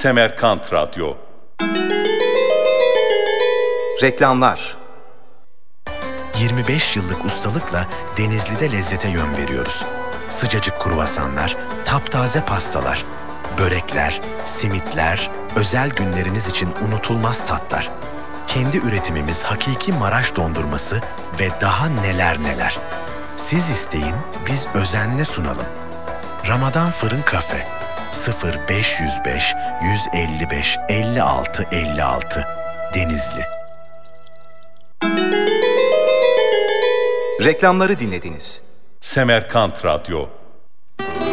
Semerkant Radyo. Reklamlar. 25 yıllık ustalıkla Denizli'de lezzete yön veriyoruz. Sıcacık kruvasanlar, taptaze pastalar, börekler, simitler, özel günleriniz için unutulmaz tatlar. Kendi üretimimiz hakiki Maraş dondurması ve daha neler neler. Siz isteyin, biz özenle sunalım. Ramazan Fırın Kafe 0505 155 56 56 Denizli. Reklamları dinlediniz. Semerkant Radyo.